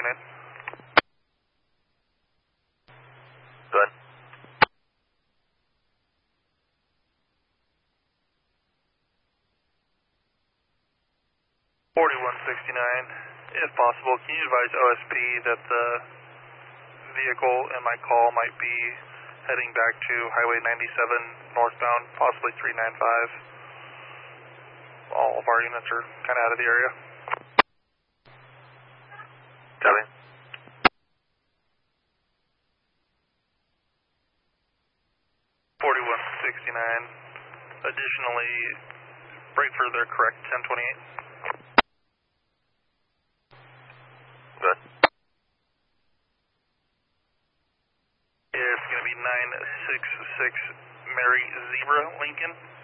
4169. Go ahead. 4169. If possible, can you advise OSP that the vehicle in my call might be heading back to Highway 97 northbound, possibly 395. All of our units are kind of out of the area. Copy. 4169. Additionally, brake further correct 1028. Good. It's going to be 966 Mary Zebra Lincoln.